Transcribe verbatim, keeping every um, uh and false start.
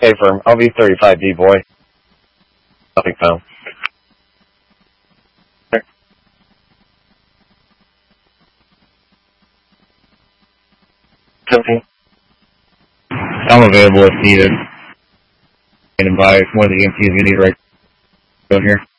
Hey, firm. I'll be thirty-five D, boy. Nothing found. seventeen. I'm available if needed. And by one of the E M Ts you need right down here.